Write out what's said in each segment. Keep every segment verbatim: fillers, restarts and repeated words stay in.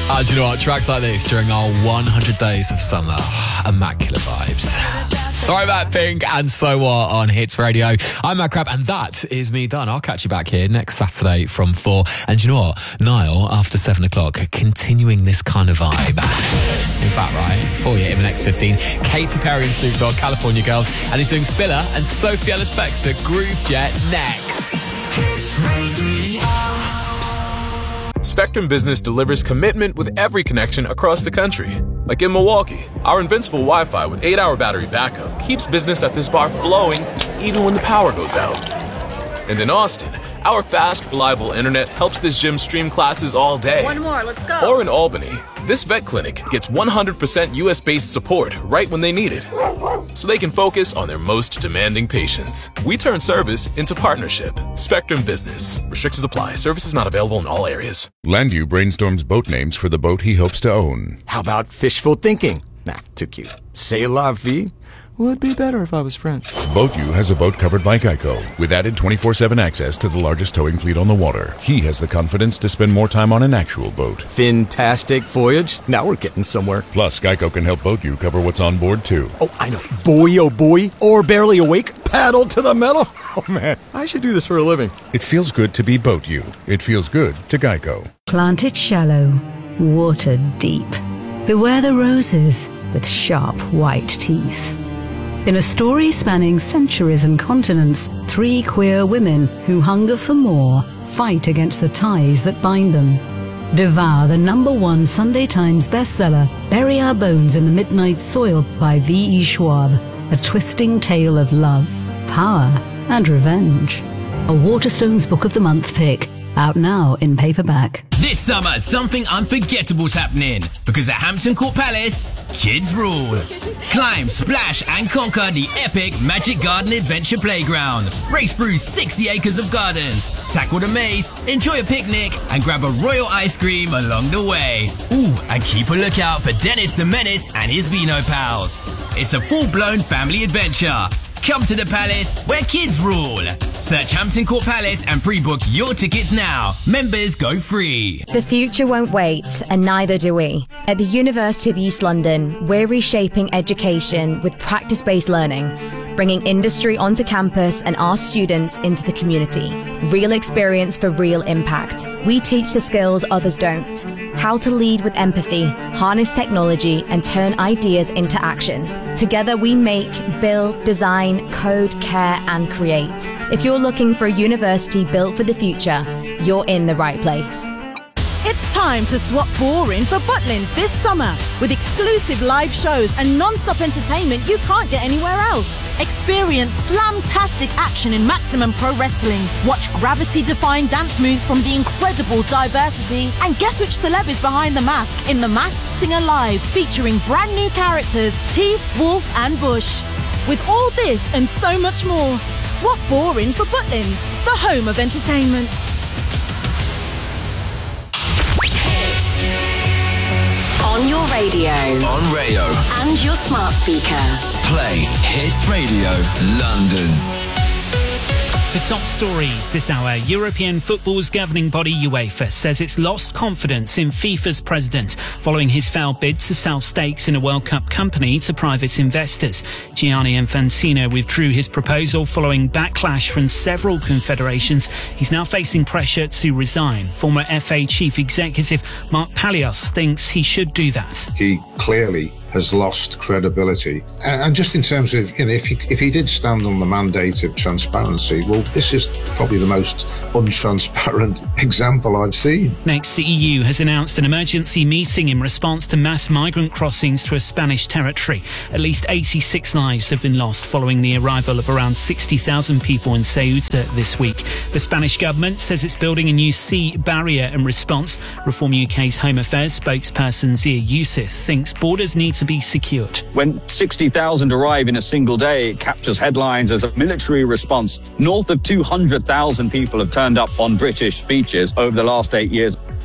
Uh, do you know what? Tracks like this during our one hundred days of summer. Immaculate vibes. Throwback Pink and So What on Hits Radio. I'm Matt Crab, and that is me done. I'll catch you back here next Saturday from four. And do you know what? Niall, after seven o'clock, continuing this kind of vibe. In fact, right, for you in the next fifteen, Katy Perry and Snoop Dogg, California Girls, and he's doing Spiller and Sophie Ellis Bextor, Groove Jet, next. Hits Radio. Spectrum Business delivers commitment with every connection across the country. Like in Milwaukee, our invincible Wi-Fi with eight hour battery backup keeps business at this bar flowing even when the power goes out. And in Austin, our fast, reliable internet helps this gym stream classes all day. One more, let's go. Or in Albany, this vet clinic gets one hundred percent U S-based support right when they need it, so they can focus on their most demanding patients. We turn service into partnership. Spectrum Business. Restrictions apply. Services not available in all areas. Landu brainstorms boat names for the boat he hopes to own. How about fishful thinking? Nah, too cute. C'est la vie would be better if I was French. BoatU has a boat covered by Geico, with added twenty-four seven access to the largest towing fleet on the water. He has the confidence to spend more time on an actual boat. Fantastic voyage. Now we're getting somewhere. Plus, Geico can help BoatU cover what's on board, too. Oh, I know. Boy, oh boy. Or barely awake. Paddle to the metal. Oh, man. I should do this for a living. It feels good to be BoatU. It feels good to Geico. Plant it shallow, water deep. Beware the roses with sharp white teeth. In a story spanning centuries and continents, three queer women who hunger for more fight against the ties that bind them. Devour the number one Sunday Times bestseller, Bury Our Bones in the Midnight Soil by V E Schwab, a twisting tale of love, power, and revenge. A Waterstones Book of the Month pick, out now in paperback. This summer, something unforgettable's happening, because at Hampton Court Palace, kids rule. Climb, splash, and conquer the epic Magic Garden Adventure Playground. Race through sixty acres of gardens, tackle the maze, enjoy a picnic, and grab a royal ice cream along the way. Ooh, and keep a lookout for Dennis the Menace and his Beano pals. It's a full-blown family adventure. Come to the Palace, where kids rule. Search Hampton Court Palace and pre-book your tickets now. Members go free. The future won't wait, and neither do we. At the University of East London, we're reshaping education with practice-based learning, bringing industry onto campus and our students into the community. Real experience for real impact. We teach the skills others don't. How to lead with empathy, harness technology, and turn ideas into action. Together we make, build, design, code, care, and create. If you're looking for a university built for the future, you're in the right place. It's time to swap boring for Butlins this summer with exclusive live shows and non-stop entertainment you can't get anywhere else. Experience slam-tastic action in Maximum Pro Wrestling. Watch gravity-defying dance moves from the incredible diversity. And guess which celeb is behind the mask in The Masked Singer Live, featuring brand new characters Teeth, Wolf and Bush. With all this and so much more, swap boring for Butlins, the home of entertainment. On your radio. On Rayo. And your smart speaker. Play Hits Radio London. The top stories this hour. European football's governing body UEFA says it's lost confidence in FIFA's president following his failed bid to sell stakes in a World Cup company to private investors. Gianni Infantino withdrew his proposal following backlash from several confederations. He's now facing pressure to resign. Former F A chief executive Mark Palios thinks he should do that. He clearly has lost credibility. And just in terms of, you know, if he, if he did stand on the mandate of transparency, well, this is probably the most untransparent example I've seen. Next, the E U has announced an emergency meeting in response to mass migrant crossings to a Spanish territory. At least eighty-six lives have been lost following the arrival of around sixty thousand people in Ceuta this week. The Spanish government says it's building a new sea barrier in response. Reform U K's Home Affairs spokesperson Zia Youssef thinks borders need to be secured. When sixty thousand arrive in a single day, it captures headlines as a military response. North of two hundred thousand people have turned up on British beaches over the last eight years.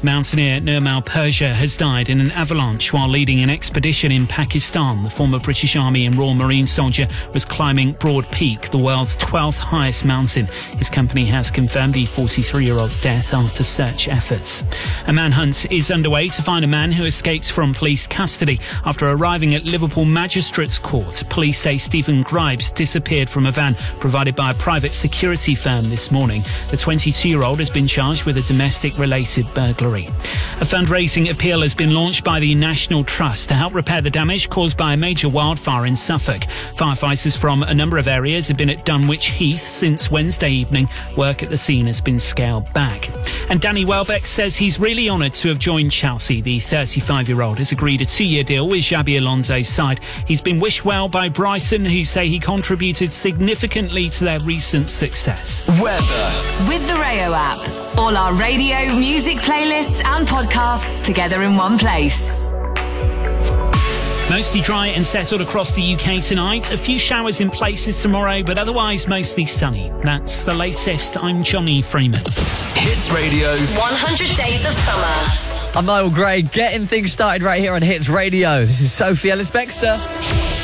Mountaineer Nirmal Persia has died in an avalanche while leading an expedition in Pakistan. The former British Army and Royal Marine soldier was climbing Broad Peak, the world's twelfth highest mountain. His company has confirmed the forty-three-year-old's death after search efforts. A manhunt is underway to find a man who escaped from police custody after arriving at Liverpool Magistrates Court. Police say Stephen Gribes disappeared from a van provided by a private security firm this morning. The twenty-two-year-old has been charged with a domestic-related burglary. A fundraising appeal has been launched by the National Trust to help repair the damage caused by a major wildfire in Suffolk. Firefighters from a number of areas have been at Dunwich Heath since Wednesday evening. Work at the scene has been scaled back. And Danny Welbeck says he's really honoured to have joined Chelsea. The thirty-five-year-old has agreed a two-year deal with Xabi Alonso's side. He's been wished well by Brighton, who say he contributed significantly to their recent success. Weather. With the Rayo app. All our radio, music playlists and podcasts together in one place. Mostly dry and settled across the U K tonight. A few showers in places tomorrow, but otherwise mostly sunny. That's the latest. I'm Johnny Freeman. Hits Radio's one hundred Days of Summer. I'm Niall Gray, getting things started right here on Hits Radio. This is Sophie Ellis-Bextor.